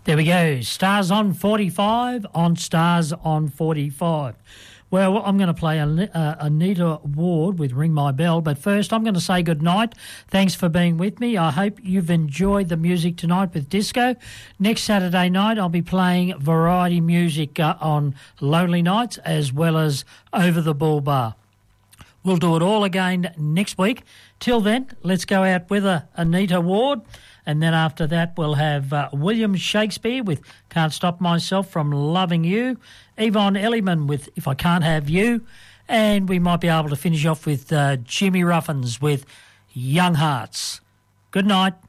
There we go. Stars on 45 on Stars on 45. Well, I'm going to play Anita Ward with Ring My Bell, but first I'm going to say good night. Thanks for being with me. I hope you've enjoyed the music tonight with disco. Next Saturday night I'll be playing variety music on Lonely Nights as well as Over the Bull Bar. We'll do it all again next week. Till then, let's go out with Anita Ward. And then after that, we'll have William Shakespeare with Can't Stop Myself from Loving You. Yvonne Elliman with If I Can't Have You. And we might be able to finish off with Jimmy Ruffins with Young Hearts. Good night.